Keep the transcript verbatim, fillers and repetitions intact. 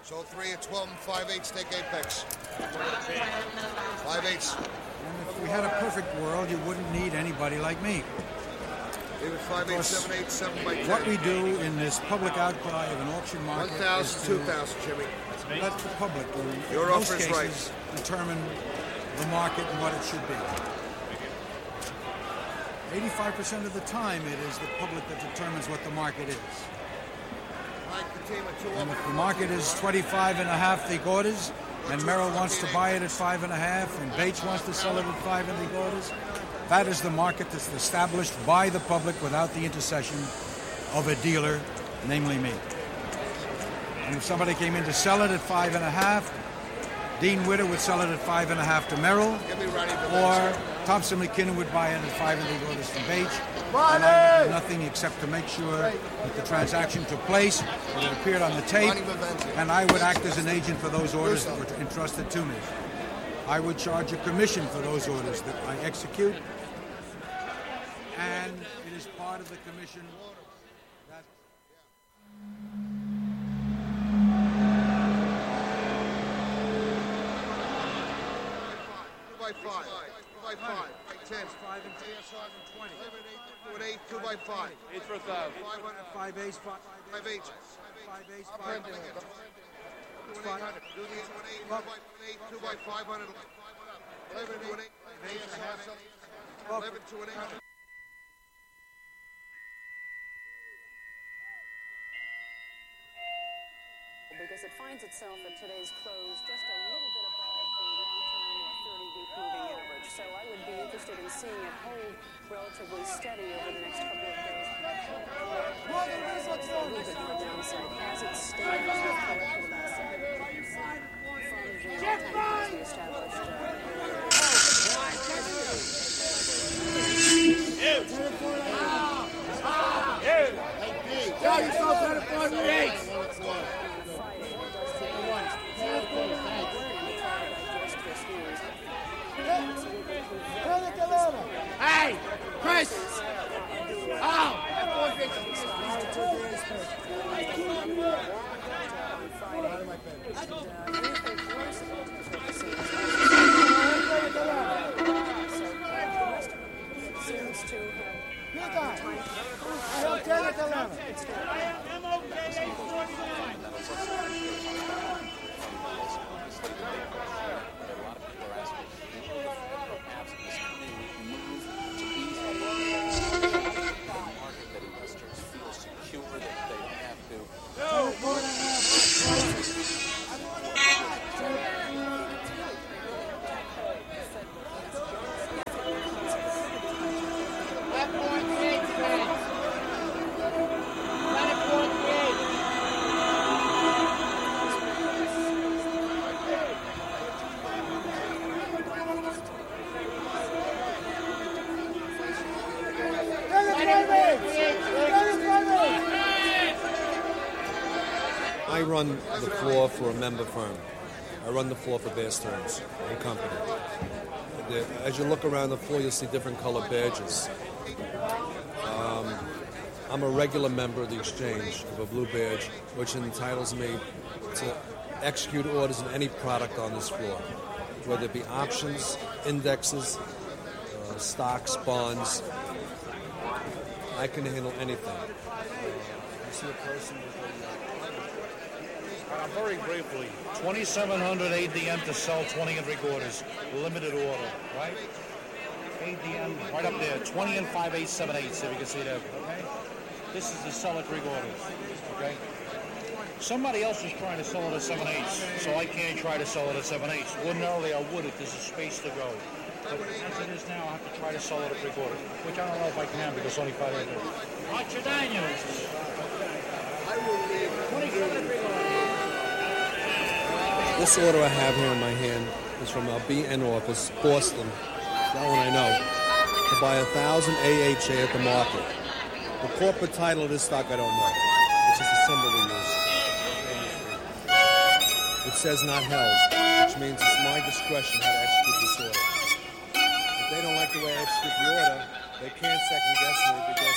So three at twelve and five eighths take Apex. Five eighths. And if we had a perfect world, you wouldn't need anybody like me. David, five eighths, seven eighths, seven by ten. What we do in this public outcry of an auction market One thousand, is two to thousand, Jimmy. let the public, in Your most offer is cases, right. determine the market and what it should be. eighty-five percent of the time, it is the public that determines what the market is. And if the market is twenty-five and a half three quarters, and Merrill wants to buy it at five and a half, and Bates wants to sell it at five and three quarters, that is the market that's established by the public without the intercession of a dealer, namely me. And if somebody came in to sell it at five and a half, Dean Witter would sell it at five and a half to Merrill, or Thompson McKinnon would buy it at five and three quarters from Bates, and I would do nothing except to make sure that the transaction took place, that it appeared on the tape, and I would act as an agent for those orders that were entrusted to me. I would charge a commission for those orders that I execute, and it is part of the commission that... Two by five. Two by five. Ten. Five and ten, five and twenty. Two and eight, two by five. Eight for a thousand. Five eighths, five, Five eighths. five eighths, Five five hundred. eighths. Two and eight hundred. Do the eight one eight. Two by eight. Two by five hundred. Eleven two and eight. Eleven two and eight. Because it finds itself at today's close just a little bit above the long-term or thirty-week moving average. So I would be interested in seeing it hold relatively steady over the next couple of days. A little bit more downside as it stands with corrected about seven from the all-time highs we established uh, Hey, Chris! Oh! I run the floor for a member firm. I run the floor for Bear Stearns and Company. The, as you look around the floor, you'll see different colored badges. Um, I'm a regular member of the exchange of a blue badge, which entitles me to execute orders in any product on this floor, whether it be options, indexes, uh, stocks, bonds. I can handle anything. Uh, you see a person with Uh, very briefly, twenty-seven hundred A D M to sell twenty and three quarters, limited order, right? A D M right up there, twenty and five eighths, seven eighths, if you can see that, okay? This is the sell at three quarters, okay? Somebody else is trying to sell it at seven eighths, so I can't try to sell it at seven eighths. Ordinarily, I would if there's a space to go. But as it is now, I have to try to sell it at three quarters, which I don't know if I can because only five eighths. Archer Daniels. twenty-seven and three quarters. This order I have here in my hand is from our B N office, Boston. That one I know. To buy a thousand A H A at the market. The corporate title of this stock I don't know. It's just a symbol we use. It says not held, which means it's my discretion how to execute this order. If they don't like the way I execute the order, they can't second guess me because